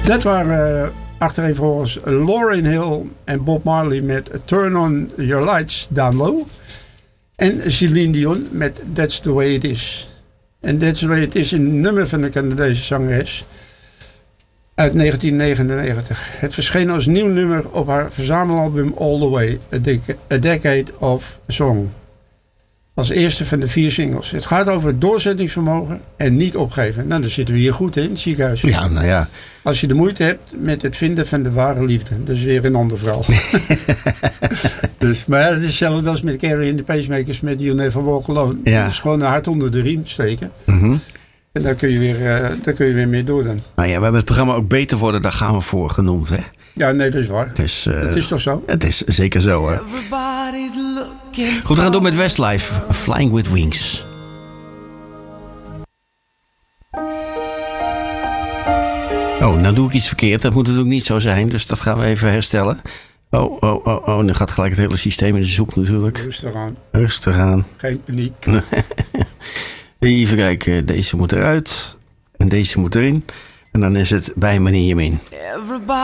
Dat waren achtereenvolgens Lauryn Hill en Bob Marley met Turn On Your Lights Down Low. En Celine Dion met That's The Way It Is. En That's The Way It Is een nummer van de Canadese zangeres uit 1999. Het verscheen als nieuw nummer op haar verzamelalbum All The Way, A Decade of Song. Als eerste van de 4 singles. Het gaat over doorzettingsvermogen en niet opgeven. Nou, daar zitten we hier goed in het ziekenhuis. Ja, nou ja. Als je de moeite hebt met het vinden van de ware liefde. Dat is weer een ander verhaal. Dus, maar ja, het is hetzelfde als met Carrie in de Pacemakers met You Never Walk Alone. Ja. Dat is gewoon een hart onder de riem steken. Mm-hmm. En daar kun je weer mee door dan. Nou ja, we hebben het programma ook Beter Worden, daar gaan we voor genoemd, hè? Ja, nee, dat is waar. Het is toch zo? Het is zeker zo, hè? Goed, we gaan door met Westlife, Flying With Wings. Oh, nou doe ik iets verkeerd. Dat moet natuurlijk niet zo zijn, dus dat gaan we even herstellen. Oh, nu gaat gelijk het hele systeem in de zoek natuurlijk. Rustig aan. Geen paniek. Even kijken, deze moet eruit. En deze moet erin. En dan is het bij meneer Jemin.